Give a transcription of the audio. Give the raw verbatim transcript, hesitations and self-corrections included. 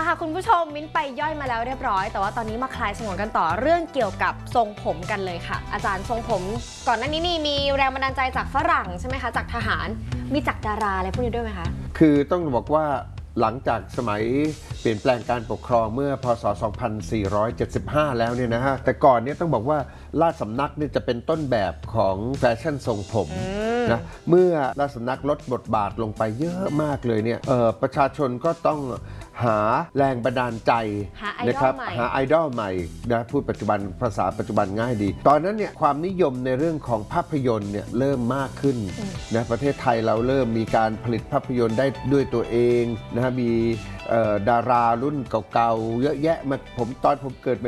ค่ะคุณผู้ชมมิ้นไปย่อยมาแล้วเรียบร้อยแต่ว่าตอนนี้มาคลายสงวนกันต่อเรื่องเกี่ยวกับทรงผมกันเลยค่ะอาจารย์ทรงผมก่อนหน้านี้นี่มีแรงบันดาลใจจากฝรั่งใช่ไหมคะจากทหารมีจากดาราอะไรพวกนี้ด้วยไหมคะคือต้องบอกว่าหลังจากสมัยเปลี่ยนแปลงการปกครองเมื่อพศสองพันสี่ร้อยเจ็ดสิบห้าแล้วเนี่ยนะฮะแต่ก่อนเนี่ยต้องบอกว่าราชสำนักเนี่ยจะเป็นต้นแบบของแฟชั่นทรงผมนะเมื่อราชสำนักลดบทบาทลงไปเยอะมากเลยเนี่ยประชาชนก็ต้องหาแรงบันดาลใจนะครับหาไอดอลใหม่นะพูดปัจจุบันภาษาปัจจุบันง่ายดีตอนนั้นเนี่ยความนิยมในเรื่องของภาพยนตร์เนี่ยเริ่มมากขึ้นนะประเทศไทยเราเริ่มมีการผลิตภาพยนตร์ได้ด้วยตัวเองนะมีดารารุ่นเก่าๆเยอะแยะมาผมตอนผมเกิด